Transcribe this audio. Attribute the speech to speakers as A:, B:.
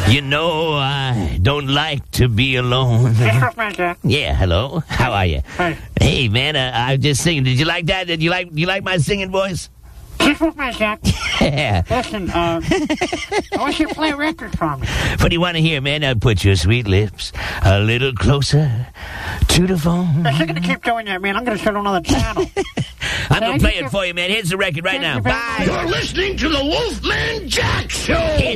A: You know, I don't like to be alone. Yeah, hello. How are you? Hey, man, I was just singing. Did you like that? Did you like my singing voice? Yeah.
B: Listen, I want you to play a record for me.
A: What do you want to hear, man? Put your sweet lips a little closer to the phone.
B: If you're going to keep doing that, man, I'm going to start another channel.
A: I'm going to play it for you, man. Here's the record right now. Bye.
C: You're listening to the Wolfman Jack Show.